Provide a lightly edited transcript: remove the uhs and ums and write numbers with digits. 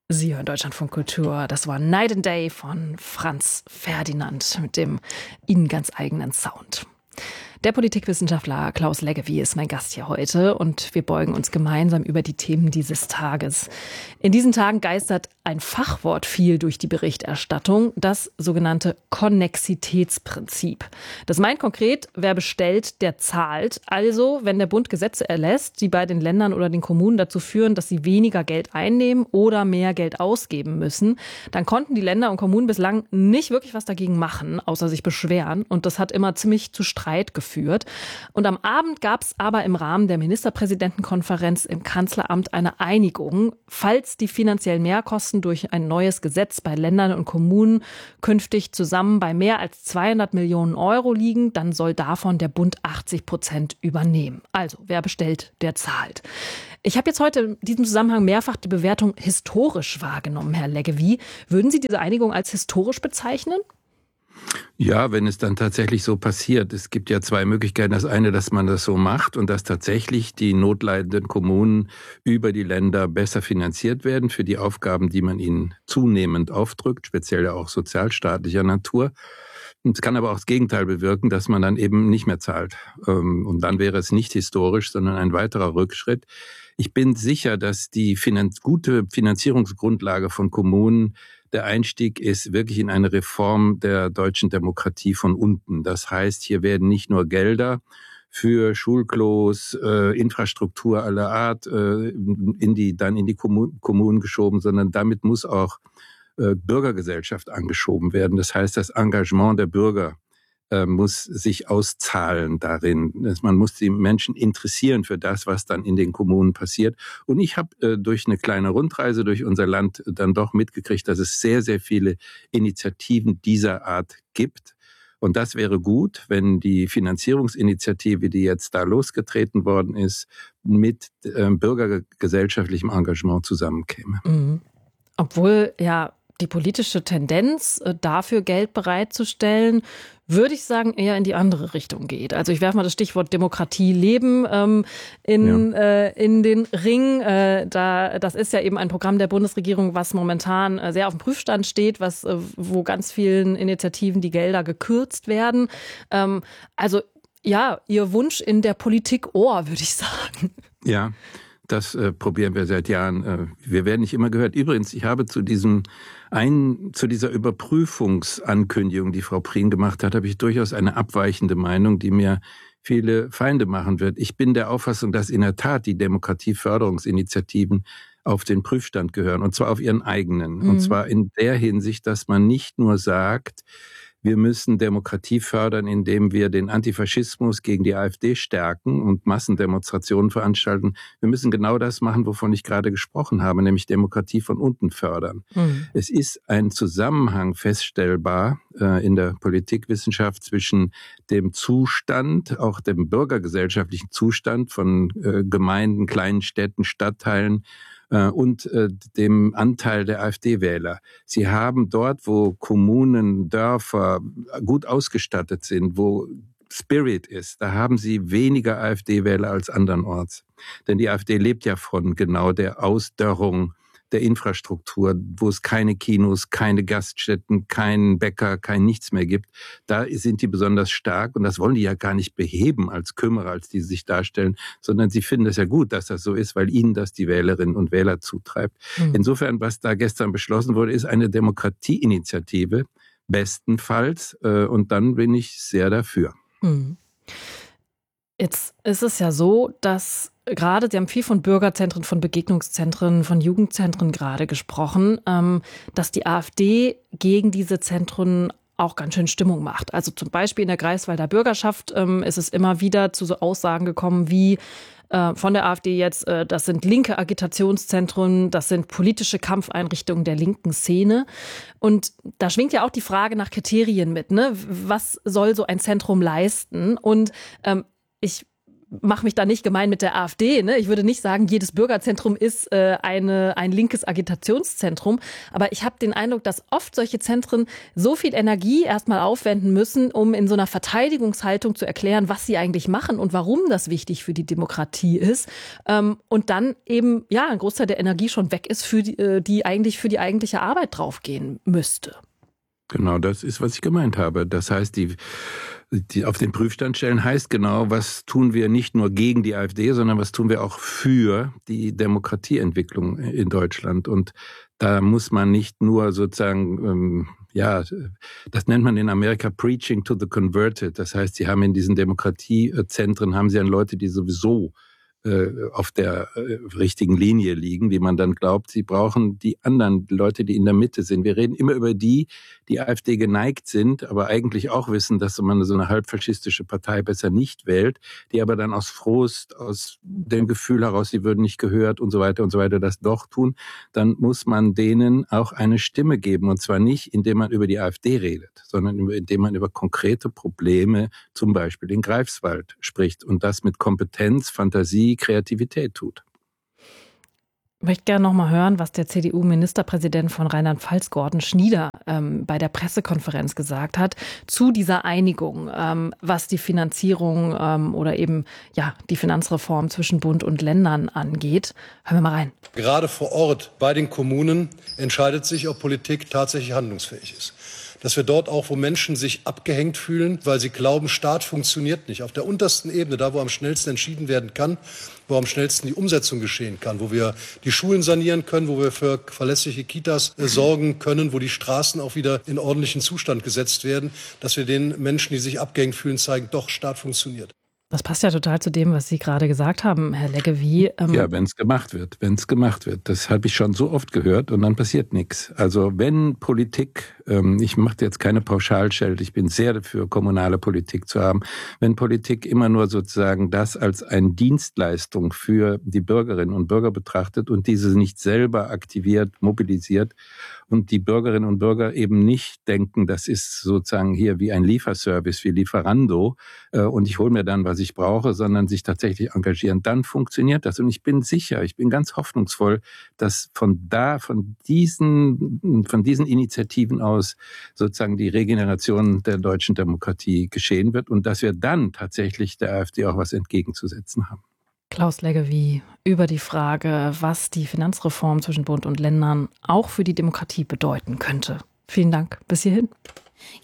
Sie hören Deutschlandfunk Kultur. Das war Night and Day von Franz Ferdinand mit dem Ihnen ganz eigenen Sound. Der Politikwissenschaftler Klaus Leggevi ist mein Gast hier heute und wir beugen uns gemeinsam über die Themen dieses Tages. In diesen Tagen geistert ein Fachwort viel durch die Berichterstattung, das sogenannte Konnexitätsprinzip. Das meint konkret, wer bestellt, der zahlt. Also, wenn der Bund Gesetze erlässt, die bei den Ländern oder den Kommunen dazu führen, dass sie weniger Geld einnehmen oder mehr Geld ausgeben müssen, dann konnten die Länder und Kommunen bislang nicht wirklich was dagegen machen, außer sich beschweren. Und das hat immer ziemlich zu Streit geführt. Und am Abend gab es aber im Rahmen der Ministerpräsidentenkonferenz im Kanzleramt eine Einigung. Falls die finanziellen Mehrkosten durch ein neues Gesetz bei Ländern und Kommunen künftig zusammen bei mehr als 200 Millionen Euro liegen, dann soll davon der Bund 80% übernehmen. Also, wer bestellt, der zahlt. Ich habe jetzt heute in diesem Zusammenhang mehrfach die Bewertung historisch wahrgenommen, Herr Leggevi. Würden Sie diese Einigung als historisch bezeichnen? Ja, wenn es dann tatsächlich so passiert. Es gibt ja zwei Möglichkeiten. Das eine, dass man das so macht und dass tatsächlich die notleidenden Kommunen über die Länder besser finanziert werden für die Aufgaben, die man ihnen zunehmend aufdrückt, speziell ja auch sozialstaatlicher Natur. Und es kann aber auch das Gegenteil bewirken, dass man dann eben nicht mehr zahlt. Und dann wäre es nicht historisch, sondern ein weiterer Rückschritt. Ich bin sicher, dass die gute Finanzierungsgrundlage von Kommunen der Einstieg ist wirklich in eine Reform der deutschen Demokratie von unten. Das heißt, hier werden nicht nur Gelder für Schulklos, Infrastruktur aller Art in die Kommunen geschoben, sondern damit muss auch Bürgergesellschaft angeschoben werden. Das heißt, das Engagement der Bürger muss sich auszahlen darin. Man muss die Menschen interessieren für das, was dann in den Kommunen passiert. Und ich habe durch eine kleine Rundreise durch unser Land dann doch mitgekriegt, dass es sehr, sehr viele Initiativen dieser Art gibt. Und das wäre gut, wenn die Finanzierungsinitiative, die jetzt da losgetreten worden ist, mit bürgergesellschaftlichem Engagement zusammenkäme. Mhm. Obwohl ja die politische Tendenz, dafür Geld bereitzustellen, würde ich sagen, eher in die andere Richtung geht. Also ich werfe mal das Stichwort Demokratie leben in den Ring. Das ist ja eben ein Programm der Bundesregierung, was momentan sehr auf dem Prüfstand steht, wo ganz vielen Initiativen die Gelder gekürzt werden. Also ja, Ihr Wunsch in der Politik Ohr, würde ich sagen. Ja. Das probieren wir seit Jahren. Wir werden nicht immer gehört. Übrigens, ich habe zu dieser Überprüfungsankündigung, die Frau Prien gemacht hat, habe ich durchaus eine abweichende Meinung, die mir viele Feinde machen wird. Ich bin der Auffassung, dass in der Tat die Demokratieförderungsinitiativen auf den Prüfstand gehören, und zwar auf ihren eigenen. Und zwar in der Hinsicht, dass man nicht nur sagt, wir müssen Demokratie fördern, indem wir den Antifaschismus gegen die AfD stärken und Massendemonstrationen veranstalten. Wir müssen genau das machen, wovon ich gerade gesprochen habe, nämlich Demokratie von unten fördern. Es ist ein Zusammenhang feststellbar in der Politikwissenschaft zwischen dem Zustand, auch dem bürgergesellschaftlichen Zustand von Gemeinden, kleinen Städten, Stadtteilen, und dem Anteil der AfD-Wähler. Sie haben dort, wo Kommunen, Dörfer gut ausgestattet sind, wo Spirit ist, da haben sie weniger AfD-Wähler als andernorts. Denn die AfD lebt ja von genau der Ausdörrung der Infrastruktur, wo es keine Kinos, keine Gaststätten, keinen Bäcker, kein nichts mehr gibt. Da sind die besonders stark und das wollen die ja gar nicht beheben als Kümmerer, als die sich darstellen, sondern sie finden es ja gut, dass das so ist, weil ihnen das die Wählerinnen und Wähler zutreibt. Insofern, was da gestern beschlossen wurde, ist eine Demokratieinitiative, bestenfalls, und dann bin ich sehr dafür. Jetzt ist es ja so, dass gerade, Sie haben viel von Bürgerzentren, von Begegnungszentren, von Jugendzentren gerade gesprochen, dass die AfD gegen diese Zentren auch ganz schön Stimmung macht. Also zum Beispiel in der Greifswalder Bürgerschaft ist es immer wieder zu so Aussagen gekommen wie von der AfD jetzt, das sind linke Agitationszentren, das sind politische Kampfeinrichtungen der linken Szene. Und da schwingt ja auch die Frage nach Kriterien mit, ne? Was soll so ein Zentrum leisten? Und ich mache mich da nicht gemein mit der AfD. Ne? Ich würde nicht sagen, jedes Bürgerzentrum ist ein linkes Agitationszentrum. Aber ich habe den Eindruck, dass oft solche Zentren so viel Energie erstmal aufwenden müssen, um in so einer Verteidigungshaltung zu erklären, was sie eigentlich machen und warum das wichtig für die Demokratie ist. Und dann eben ein Großteil der Energie schon weg ist, für die eigentlich für die eigentliche Arbeit draufgehen müsste. Genau, das ist, was ich gemeint habe. Das heißt, die auf den Prüfstand stellen heißt genau, was tun wir nicht nur gegen die AfD, sondern was tun wir auch für die Demokratieentwicklung in Deutschland. Und da muss man nicht nur sozusagen, das nennt man in Amerika Preaching to the Converted. Das heißt, sie haben in diesen Demokratiezentren, haben sie dann Leute, die sowieso auf der richtigen Linie liegen, wie man dann glaubt. Sie brauchen die anderen Leute, die in der Mitte sind. Wir reden immer über die AfD geneigt sind, aber eigentlich auch wissen, dass man so eine halbfaschistische Partei besser nicht wählt, die aber dann aus Frust, aus dem Gefühl heraus, sie würden nicht gehört und so weiter das doch tun. Dann muss man denen auch eine Stimme geben. Und zwar nicht, indem man über die AfD redet, sondern indem man über konkrete Probleme, zum Beispiel in Greifswald, spricht und das mit Kompetenz, Fantasie, Kreativität tut. Ich möchte gerne noch mal hören, was der CDU-Ministerpräsident von Rheinland-Pfalz, Gordon Schnieder, bei der Pressekonferenz gesagt hat zu dieser Einigung, was die Finanzierung oder eben die Finanzreform zwischen Bund und Ländern angeht. Hören wir mal rein. Gerade vor Ort bei den Kommunen entscheidet sich, ob Politik tatsächlich handlungsfähig ist. Dass wir dort auch, wo Menschen sich abgehängt fühlen, weil sie glauben, Staat funktioniert nicht, auf der untersten Ebene, da wo am schnellsten entschieden werden kann, wo am schnellsten die Umsetzung geschehen kann, wo wir die Schulen sanieren können, wo wir für verlässliche Kitas sorgen können, wo die Straßen auch wieder in ordentlichen Zustand gesetzt werden, dass wir den Menschen, die sich abgehängt fühlen, zeigen, doch, Staat funktioniert. Das passt ja total zu dem, was Sie gerade gesagt haben, Herr Leggevi. Ja, wenn es gemacht wird. Das habe ich schon so oft gehört und dann passiert nichts. Also wenn Politik, ich mache jetzt keine Pauschalschelte, ich bin sehr dafür, kommunale Politik zu haben, wenn Politik immer nur sozusagen das als eine Dienstleistung für die Bürgerinnen und Bürger betrachtet und diese nicht selber aktiviert, mobilisiert und die Bürgerinnen und Bürger eben nicht denken, das ist sozusagen hier wie ein Lieferservice, wie Lieferando und ich hole mir dann, was ich brauche, sondern sich tatsächlich engagieren, dann funktioniert das. Und ich bin sicher, ich bin ganz hoffnungsvoll, dass von diesen Initiativen aus sozusagen die Regeneration der deutschen Demokratie geschehen wird und dass wir dann tatsächlich der AfD auch was entgegenzusetzen haben. Klaus Leggevi über die Frage, was die Finanzreform zwischen Bund und Ländern auch für die Demokratie bedeuten könnte. Vielen Dank bis hierhin.